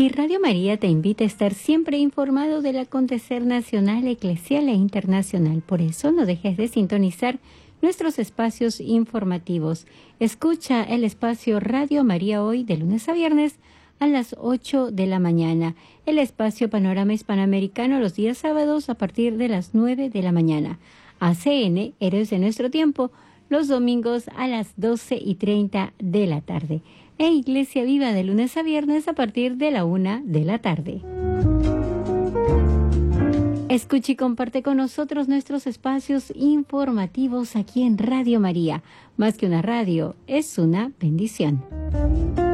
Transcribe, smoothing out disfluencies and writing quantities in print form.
Y Radio María te invita a estar siempre informado del acontecer nacional, eclesial e internacional. Por eso no dejes de sintonizar nuestros espacios informativos. Escucha el espacio Radio María Hoy de lunes a viernes a las 8 de la mañana. El espacio Panorama Hispanoamericano los días sábados a partir de las 9 de la mañana. ACN, Héroes de Nuestro Tiempo, los domingos a las 12:30 de la tarde. E Iglesia Viva de lunes a viernes a partir de la 1 de la tarde. Escucha y comparte con nosotros nuestros espacios informativos aquí en Radio María. Más que una radio, es una bendición.